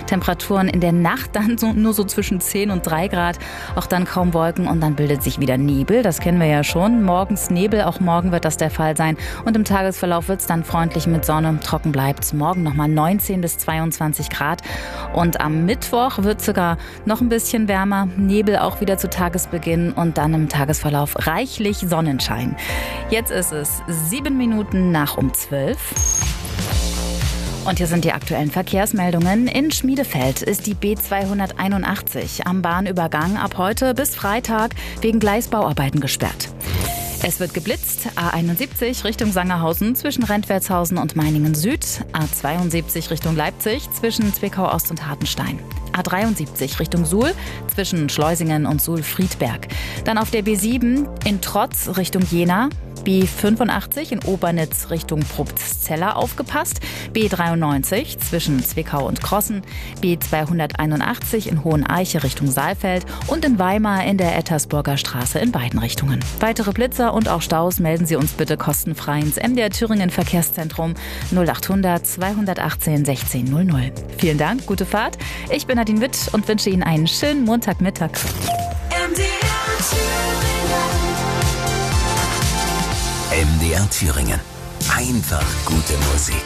Temperaturen in der Nacht dann nur so zwischen 10 und 3 Grad. Auch dann kaum Wolken und dann bildet sich wieder Nebel. Das kennen wir ja schon. Morgens Nebel, auch morgen wird das der Fall sein. Und im Tagesverlauf wird es dann freundlich mit Sonne. Trocken bleibt morgen nochmal 19 bis 22 Grad. Und am Mittwoch wird es sogar noch ein bisschen wärmer. Nebel auch wieder zu Tagesbeginn und dann im Tagesverlauf reichlich Sonnenschein. Jetzt ist es 7 Minuten nach um 12. Und hier sind die aktuellen Verkehrsmeldungen. In Schmiedefeld ist die B281 am Bahnübergang ab heute bis Freitag wegen Gleisbauarbeiten gesperrt. Es wird geblitzt. A71 Richtung Sangerhausen zwischen Rentwertshausen und Meiningen Süd. A72 Richtung Leipzig zwischen Zwickau Ost und Hartenstein. A73 Richtung Suhl zwischen Schleusingen und Suhl-Friedberg. Dann auf der B7 in Trotz Richtung Jena. B85 in Obernitz Richtung Probstzella aufgepasst. B93 zwischen Zwickau und Krossen. B281 in Hoheneiche Richtung Saalfeld und in Weimar in der Ettersburger Straße in beiden Richtungen. Weitere Blitzer und auch Staus melden Sie uns bitte kostenfrei ins MDR Thüringen Verkehrszentrum 0800 218 1600. Vielen Dank, gute Fahrt. Ich bin Nadine Witt und wünsche Ihnen einen schönen Montagmittag. MDR Thüringen. Einfach gute Musik.